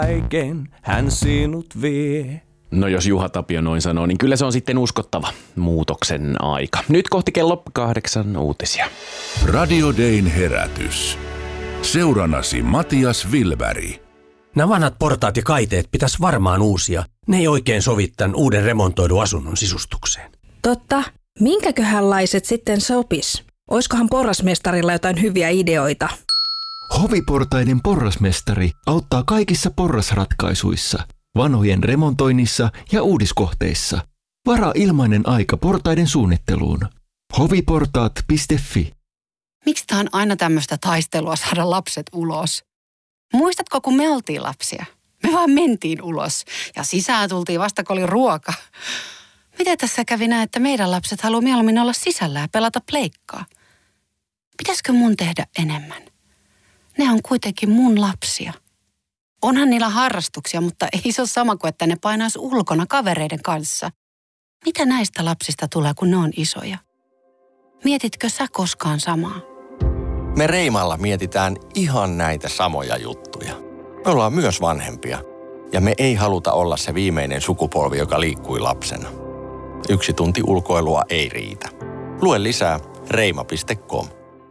Kaiken hän sinut vie. No jos Juha Tapio noin sanoo, niin kyllä se on sitten uskottava muutoksen aika. Nyt kohti kello 8 uutisia. Radio Dayn herätys. Seurannasi Matias Wilberg. Nämä vanhat portaat ja kaiteet pitäisi varmaan uusia. Ne ei oikein sovi tämän uuden remontoidun asunnon sisustukseen. Totta. Minkäköhänlaiset sitten sopis? Oiskohan porrasmestarilla jotain hyviä ideoita? Hoviportaiden porrasmestari auttaa kaikissa porrasratkaisuissa, vanhojen remontoinnissa ja uudiskohteissa. Varaa ilmainen aika portaiden suunnitteluun. hoviportaat.fi. Miksi tää on aina tämmöistä taistelua saada lapset ulos? Muistatko, kun me oltiin lapsia? Me vaan mentiin ulos ja sisään tultiin vasta, kun oli ruoka. Miten tässä kävi näin, että meidän lapset haluaa mieluummin olla sisällä ja pelata pleikkaa? Pitäisikö mun tehdä enemmän? Ne on kuitenkin mun lapsia. Onhan niillä harrastuksia, mutta ei se ole sama kuin, että ne painaisi ulkona kavereiden kanssa. Mitä näistä lapsista tulee, kun ne on isoja? Mietitkö sä koskaan samaa? Me Reimalla mietitään ihan näitä samoja juttuja. Me ollaan myös vanhempia ja me ei haluta olla se viimeinen sukupolvi, joka liikkui lapsena. 1 tunti ulkoilua ei riitä. Lue lisää reima.com.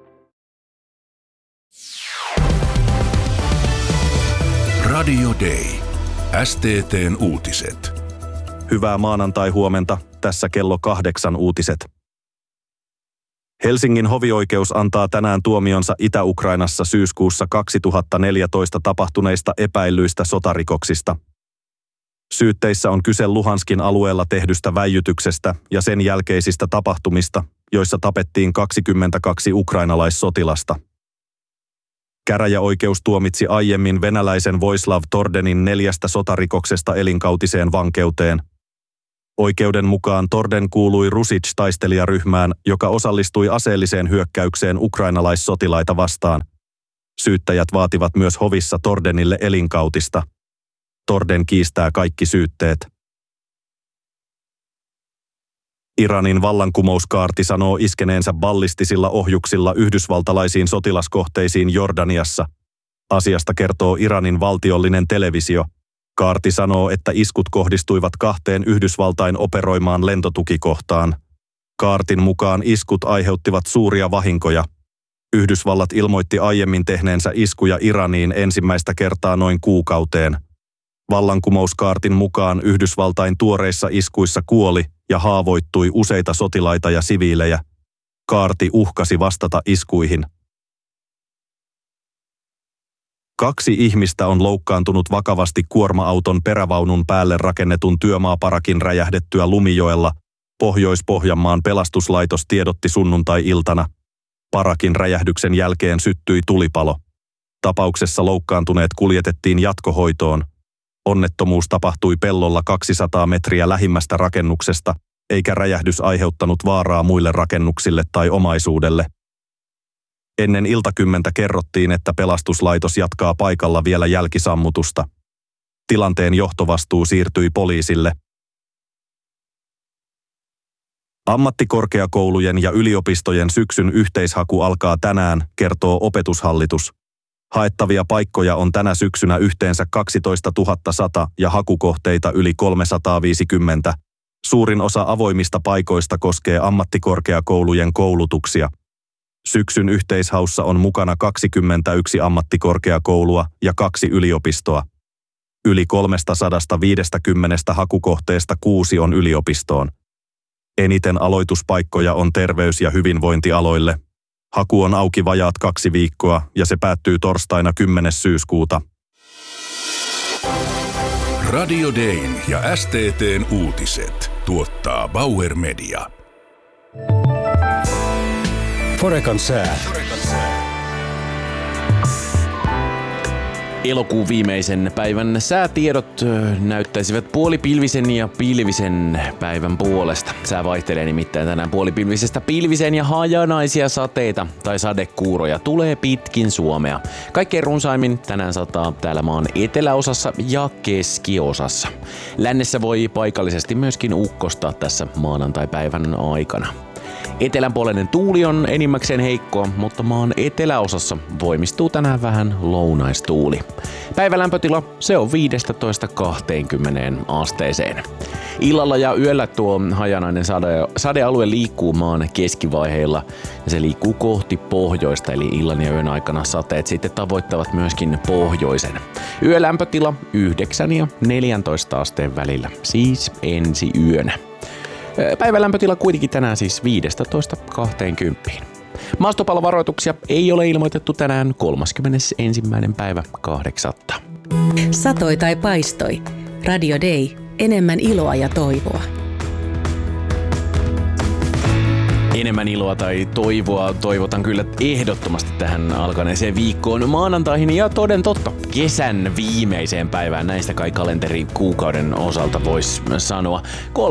Radio Day. STT:n uutiset. Hyvää maanantai-huomenta. Tässä kello 8 uutiset. Helsingin hovioikeus antaa tänään tuomionsa Itä-Ukrainassa syyskuussa 2014 tapahtuneista epäillyistä sotarikoksista. Syytteissä on kyse Luhanskin alueella tehdystä väijytyksestä ja sen jälkeisistä tapahtumista, joissa tapettiin 22 ukrainalaissotilasta. Käräjäoikeus tuomitsi aiemmin venäläisen Voislav Tordenin 4 sotarikoksesta elinkautiseen vankeuteen. Oikeuden mukaan Torden kuului Rusic-taistelijaryhmään, joka osallistui aseelliseen hyökkäykseen ukrainalaissotilaita vastaan. Syyttäjät vaativat myös hovissa Tordenille elinkautista. Torden kiistää kaikki syytteet. Iranin vallankumouskaarti sanoo iskeneensä ballistisilla ohjuksilla yhdysvaltalaisiin sotilaskohteisiin Jordaniassa. Asiasta kertoo Iranin valtiollinen televisio. Kaarti sanoo, että iskut kohdistuivat 2 Yhdysvaltain operoimaan lentotukikohtaan. Kaartin mukaan iskut aiheuttivat suuria vahinkoja. Yhdysvallat ilmoitti aiemmin tehneensä iskuja Iraniin ensimmäistä kertaa noin kuukauteen. Vallankumouskaartin mukaan Yhdysvaltain tuoreissa iskuissa kuoli ja haavoittui useita sotilaita ja siviilejä. Kaarti uhkasi vastata iskuihin. 2 ihmistä on loukkaantunut vakavasti kuorma-auton perävaunun päälle rakennetun työmaaparakin räjähdettyä Lumijoella. Pohjois-Pohjanmaan pelastuslaitos tiedotti sunnuntai-iltana. Parakin räjähdyksen jälkeen syttyi tulipalo. Tapauksessa loukkaantuneet kuljetettiin jatkohoitoon. Onnettomuus tapahtui pellolla 200 metriä lähimmästä rakennuksesta, eikä räjähdys aiheuttanut vaaraa muille rakennuksille tai omaisuudelle. Ennen iltakymmentä kerrottiin, että pelastuslaitos jatkaa paikalla vielä jälkisammutusta. Tilanteen johtovastuu siirtyi poliisille. Ammattikorkeakoulujen ja yliopistojen syksyn yhteishaku alkaa tänään, kertoo Opetushallitus. Haettavia paikkoja on tänä syksynä yhteensä 12 100 ja hakukohteita yli 350. Suurin osa avoimista paikoista koskee ammattikorkeakoulujen koulutuksia. Syksyn yhteishaussa on mukana 21 ammattikorkeakoulua ja 2 yliopistoa. Yli 350 hakukohteesta 6 on yliopistoon. Eniten aloituspaikkoja on terveys- ja hyvinvointialoille. Haku on auki vajaat 2 viikkoa ja se päättyy torstaina 10. syyskuuta. Radio Dayn ja STT:n uutiset tuottaa Bauer Media. Forekan sää. Elokuun viimeisen päivän säätiedot näyttäisivät puolipilvisen ja pilvisen päivän puolesta. Sää vaihtelee nimittäin tänään puolipilvisestä pilviseen ja hajanaisia sateita tai sadekuuroja tulee pitkin Suomea. Kaikkein runsaimmin tänään sataa täällä maan eteläosassa ja keskiosassa. Lännessä voi paikallisesti myöskin ukkostaa tässä maanantaipäivän aikana. Etelänpuoleinen tuuli on enimmäkseen heikkoa, mutta maan eteläosassa voimistuu tänään vähän lounaistuuli. Päivälämpötila se on 15-20 asteeseen. Illalla ja yöllä tuo hajanainen sadealue liikkuu maan keskivaiheilla ja se liikkuu kohti pohjoista, eli illan ja yön aikana sateet sitten tavoittavat myöskin pohjoisen. Yölämpötila 9 ja 14 asteen välillä, siis ensi yönä. Päivälämpötila kuitenkin tänään siis 15-20. Maastopalovaroituksia ei ole ilmoitettu tänään 31. päivä 8. Satoi tai paistoi. Radio Day. Enemmän iloa ja toivoa. Enemmän iloa tai toivoa toivotan kyllä ehdottomasti tähän alkaneeseen viikkoon maanantaihin ja toden totta kesän viimeiseen päivään näistä kai kalenterikuukauden osalta voisi sanoa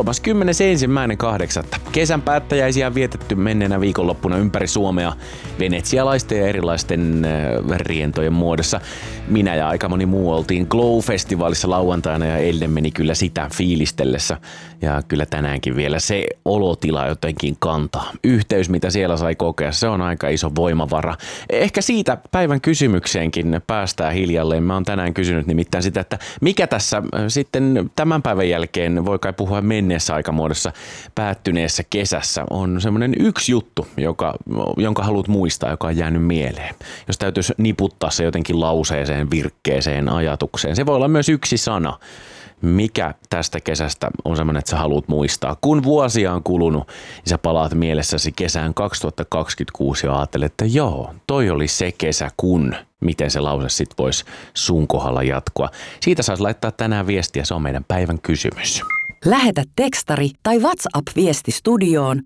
31.8. Kesän päättäjäisiä on vietetty menneenä viikonloppuna ympäri Suomea venetsialaisten ja erilaisten rientojen muodossa. Minä ja aika moni muu oltiin Glow-festivaalissa lauantaina ja eilen meni kyllä sitä fiilistellessä ja kyllä tänäänkin vielä se olotila jotenkin kantaa. Yhteys, mitä siellä sai kokea, se on aika iso voimavara. Ehkä siitä päivän kysymykseenkin päästään hiljalleen. Mä oon tänään kysynyt nimittäin sitä, että mikä tässä sitten tämän päivän jälkeen, voi kai puhua menneessä aikamuodossa, päättyneessä kesässä, on semmoinen yksi juttu, jonka haluat muistaa, joka on jäänyt mieleen. Jos täytyisi niputtaa se jotenkin lauseeseen, virkkeeseen, ajatukseen. Se voi olla myös yksi sana. Mikä tästä kesästä on semmoinen, että sä haluat muistaa? Kun vuosia on kulunut, niin sä palaat mielessäsi kesään 2026 ja ajattelet, että joo, toi oli se kesä kun. Miten se lause sit voisi sun kohdalla jatkua? Siitä saisi laittaa tänään viestiä, se on meidän päivän kysymys. Lähetä tekstari tai WhatsApp-viesti studioon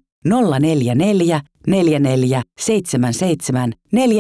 044 44 77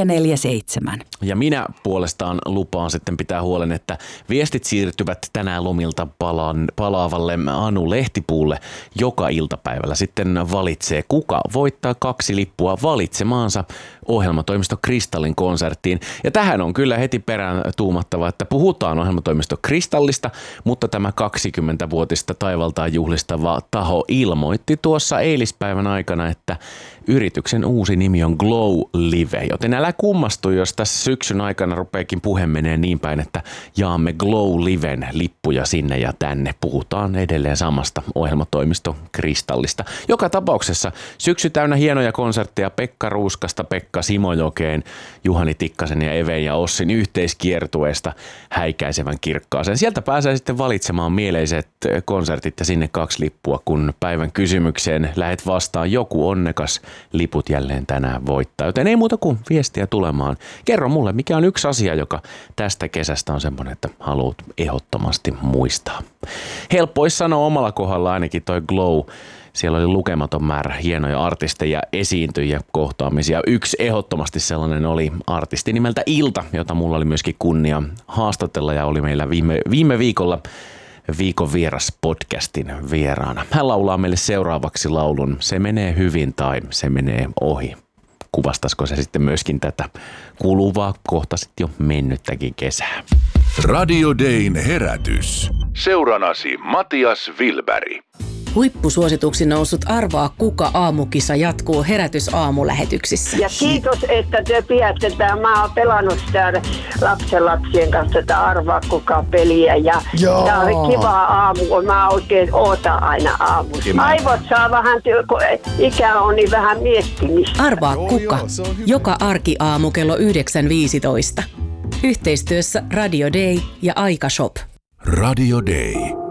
447. Ja minä puolestaan lupaan sitten pitää huolen, että viestit siirtyvät tänään lomilta palaavalle Anu Lehtipuulle joka iltapäivällä. Sitten valitsee, kuka voittaa 2 lippua valitsemaansa ohjelmatoimisto Kristallin konserttiin. Ja tähän on kyllä heti perään tuumattava, että puhutaan ohjelmatoimisto Kristallista, mutta tämä 20-vuotista taivaltaan juhlistava taho ilmoitti tuossa eilispäivän aikana, että yrityksen uusi nimi on Glow Live, joten älä kummastu, jos tässä syksyn aikana rupeekin puhe menee niin päin, että jaamme Glow Liven lippuja sinne ja tänne. Puhutaan edelleen samasta ohjelmatoimisto Kristallista. Joka tapauksessa syksy täynnä hienoja konsertteja Pekka Ruuskasta, Pekka Simojokeen, Juhani Tikkasen ja Even ja Ossin yhteiskiertueesta häikäisevän kirkkaaseen. Sieltä pääsee sitten valitsemaan mieleiset konsertit ja sinne 2 lippua, kun päivän kysymykseen lähet vastaan joku onnekas liput jälleen tänään voittaa. Joten ei muuta kuin viestiä tulemaan. Kerro mulle, mikä on yksi asia, joka tästä kesästä on semmoinen, että haluat ehdottomasti muistaa. Helppo olisi sanoa omalla kohdalla ainakin toi Glow. Siellä oli lukematon määrä hienoja artisteja, esiintyjiä, kohtaamisia. Yksi ehdottomasti sellainen oli artisti nimeltä Ilta, jota mulla oli myöskin kunnia haastatella ja oli meillä viime viikolla Viikon vieras podcastin vieraana. Hän laulaa meille seuraavaksi laulun Se menee hyvin tai Se menee ohi. Kuvastaisiko se sitten myöskin tätä kuluvaa, kohta sitten jo mennyttäkin kesää? Radio Dayn herätys. Seuranasi Matias Wilberg. Huippusuosituksi noussut Arvaa kuka -aamukisa jatkuu Herätys-aamulähetyksissä. Ja kiitos, että te pidätte tätä. Mä oon pelannut sitä lapsenlapsien kanssa tätä Arvaa kuka -peliä. Ja tää oli kiva aamu, kun mä oikein ootan aina aamussa. Aivot saa vähän, kun ikä on niin vähän miettimistä. Arvaa kuka. Joka arkiaamu kello 9.15. Yhteistyössä Radio Day ja Aika Shop. Radio Day.